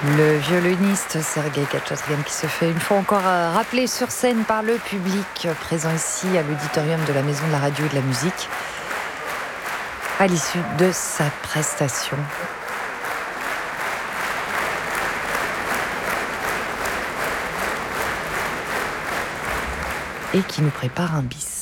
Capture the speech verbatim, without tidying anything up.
Le violoniste Sergueï Khatchatryan qui se fait une fois encore rappeler sur scène par le public présent ici à l'auditorium de la Maison de la Radio et de la Musique à l'issue de sa prestation. Et qui nous prépare un bis.